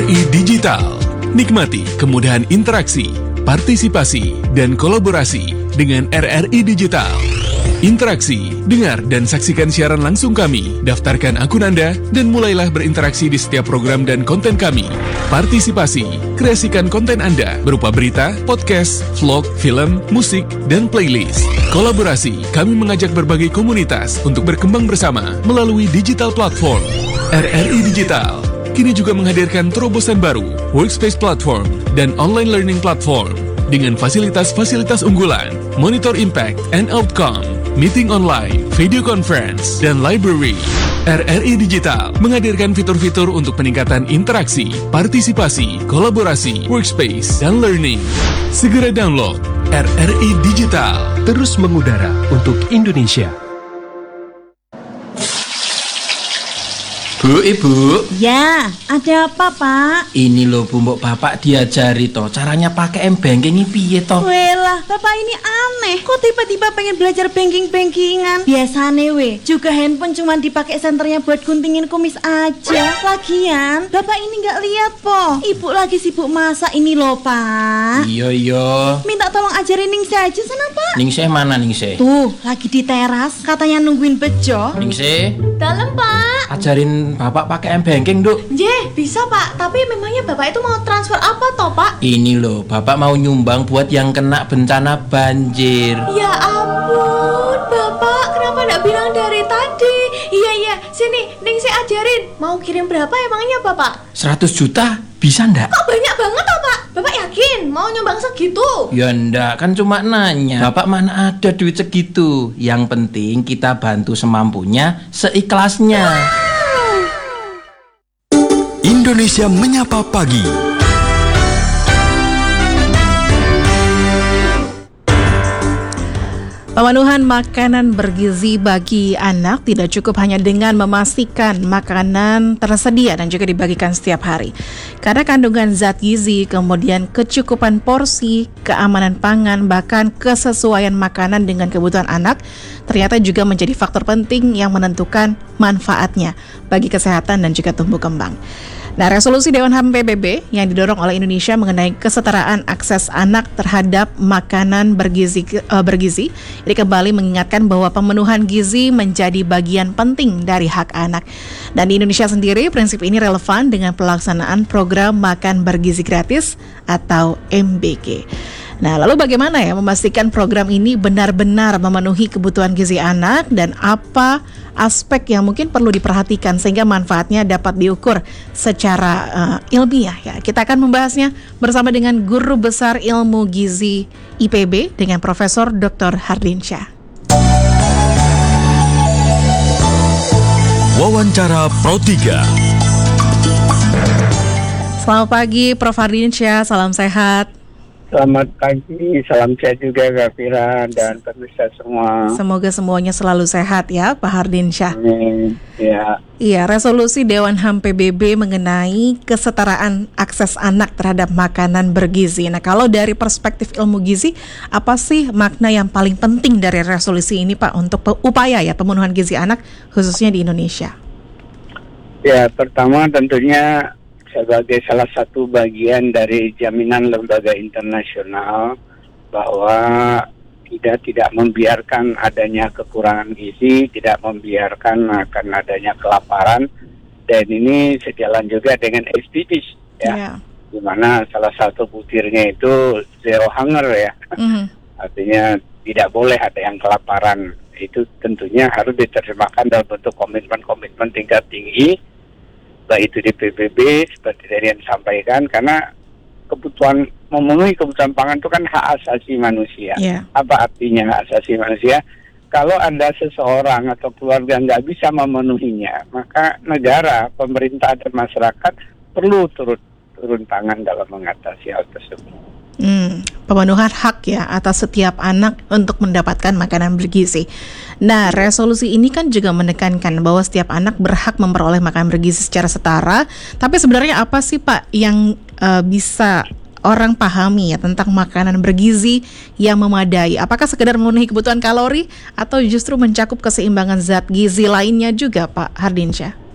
RRI Digital. Nikmati kemudahan interaksi, partisipasi, dan kolaborasi dengan RRI Digital. Interaksi, dengar dan saksikan siaran langsung kami, daftarkan akun Anda, dan mulailah berinteraksi di setiap program dan konten kami. Partisipasi, kreasikan konten Anda berupa berita, podcast, vlog, film, musik, dan playlist. Kolaborasi, kami mengajak berbagai komunitas untuk berkembang bersama melalui digital platform. RRI Digital kini juga menghadirkan terobosan baru, workspace platform, dan online learning platform dengan fasilitas-fasilitas unggulan, monitor impact and outcome, meeting online, video conference, dan library. RRI Digital menghadirkan fitur-fitur untuk peningkatan interaksi, partisipasi, kolaborasi, workspace, dan learning. Segera download RRI Digital. Terus mengudara untuk Indonesia. Bu, Ibu. Ya, ada apa, Pak? Ini loh Bu, mbok Bapak diajari toh caranya pakai m-banking ini piye toh? Welah, Bapak ini aneh. Kok tiba-tiba pengen belajar banking-bankingan? Biasane juga handphone cuma dipakai senternya buat guntingin kumis aja. Lagian, Bapak ini nggak lihat po. Ibu lagi sibuk masak ini loh, Pak. Iya. Minta tolong ajarin Ningsih aja sana, Pak. Ningsih mana Ningsih? Tuh, lagi di teras. Katanya nungguin bejo. Ningsih, Dalam, Pak. ajarin Bapak pakai m-banking, Duk. Jeh, bisa, Pak. Tapi memangnya Bapak itu mau transfer apa toh, Pak? Ini loh, Bapak mau nyumbang buat yang kena bencana banjir. Ya ampun, Bapak, kenapa nggak bilang dari tadi? Iya, sini, Ningsih ajarin. Mau kirim berapa emangnya, Bapak? 100 juta bisa ndak? Kok banyak banget toh, Pak? Bapak yakin mau nyumbang segitu? Ya ndak, kan cuma nanya. Bapak mana ada duit segitu. Yang penting kita bantu semampunya, seikhlasnya. Indonesia Menyapa Pagi. Pemenuhan makanan bergizi bagi anak tidak cukup hanya dengan memastikan makanan tersedia dan juga dibagikan setiap hari. Karena kandungan zat gizi, kemudian kecukupan porsi, keamanan pangan, bahkan kesesuaian makanan dengan kebutuhan anak ternyata juga menjadi faktor penting yang menentukan manfaatnya bagi kesehatan dan juga tumbuh kembang. Nah, resolusi Dewan HAM PBB yang didorong oleh Indonesia mengenai kesetaraan akses anak terhadap makanan bergizi ini kembali mengingatkan bahwa pemenuhan gizi menjadi bagian penting dari hak anak. Dan di Indonesia sendiri, prinsip ini relevan dengan pelaksanaan program makan bergizi gratis atau MBG. Nah, lalu bagaimana ya memastikan program ini benar-benar memenuhi kebutuhan gizi anak dan apa aspek yang mungkin perlu diperhatikan sehingga manfaatnya dapat diukur secara ilmiah ya. Kita akan membahasnya bersama dengan Guru Besar Ilmu Gizi IPB dengan Profesor Dr. Hardinsyah. Wawancara Pro 3. Selamat pagi Prof. Hardinsyah, salam sehat. Selamat pagi, salam sehat juga Kak Fira dan pemirsa semua. Semoga semuanya selalu sehat ya Pak Hardinsyah. Amin. Ya. Iya, resolusi Dewan HAM PBB mengenai kesetaraan akses anak terhadap makanan bergizi. Nah, kalau dari perspektif ilmu gizi, apa sih makna yang paling penting dari resolusi ini Pak untuk upaya ya pemenuhan gizi anak khususnya di Indonesia? Ya, pertama tentunya sebagai salah satu bagian dari jaminan lembaga internasional bahwa tidak membiarkan adanya kekurangan gizi, tidak membiarkan akan adanya kelaparan, dan ini sejalan juga dengan SDGs ya, di mana salah satu butirnya itu zero hunger ya, artinya tidak boleh ada yang kelaparan. Itu tentunya harus diterjemahkan dalam bentuk komitmen-komitmen tingkat tinggi, baik itu di PBB seperti tadi yang disampaikan, karena memenuhi kebutuhan pangan itu kan hak asasi manusia. Apa artinya hak asasi manusia? Kalau ada seseorang atau keluarga nggak bisa memenuhinya, maka negara, pemerintah dan masyarakat perlu turun tangan dalam mengatasi hal tersebut. Pemenuhan hak ya atas setiap anak untuk mendapatkan makanan bergizi. Nah, resolusi ini kan juga menekankan bahwa setiap anak berhak memperoleh makanan bergizi secara setara. Tapi sebenarnya apa sih Pak yang bisa orang pahami ya tentang makanan bergizi yang memadai? Apakah sekedar memenuhi kebutuhan kalori atau justru mencakup keseimbangan zat gizi lainnya juga Pak Hardinsyah?